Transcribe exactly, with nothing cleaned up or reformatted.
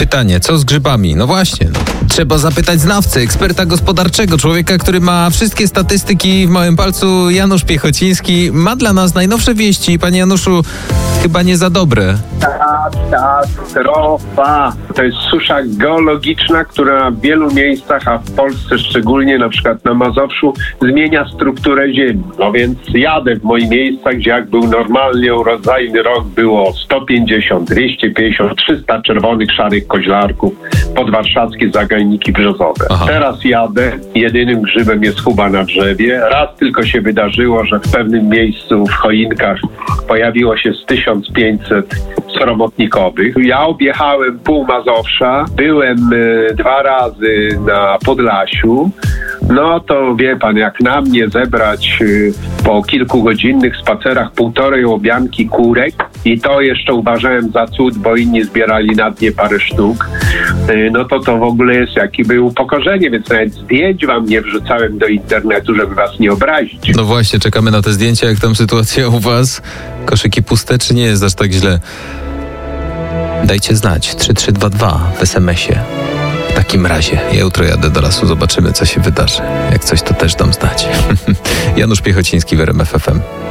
Pytanie, co z grzybami? No właśnie, trzeba zapytać znawcy, eksperta gospodarczego, człowieka, który ma wszystkie statystyki w małym palcu. Janusz Piechociński ma dla nas najnowsze wieści. Panie Januszu, chyba nie za dobre. Katastrofa. To jest susza geologiczna, która w wielu miejscach, a w Polsce szczególnie, na przykład na Mazowszu, zmienia strukturę ziemi. No więc jadę w moich miejscach, gdzie jak był normalnie urodzajny rok, było sto pięćdziesiąt, dwieście pięćdziesiąt, trzysta czerwonych, szarych koźlarków, podwarszawskie zagajniki brzozowe. Aha. Teraz jadę, jedynym grzybem jest chuba na drzewie. Raz tylko się wydarzyło, że w pewnym miejscu w choinkach pojawiło się z tysiąc pięćset sromotnikowych. Ja objechałem pół Mazowsza, byłem y, dwa razy na Podlasiu. No to wie pan, jak na mnie zebrać y, po kilkugodzinnych spacerach półtorej łobianki kurek i to jeszcze uważałem za cud, bo inni zbierali na dnie parę sztuk, y, no to to w ogóle jest jakby upokorzenie, więc nawet zdjęć wam nie wrzucałem do internetu, żeby was nie obrazić. No właśnie, czekamy na te zdjęcia, jak tam sytuacja u was. Koszyki puste, czy nie jest aż tak źle? Dajcie znać, trzy trzy dwa dwa w es em esie. W takim razie, ja jutro jadę do lasu, zobaczymy, co się wydarzy. Jak coś, to też dam znać. Janusz Piechociński w R M F F M.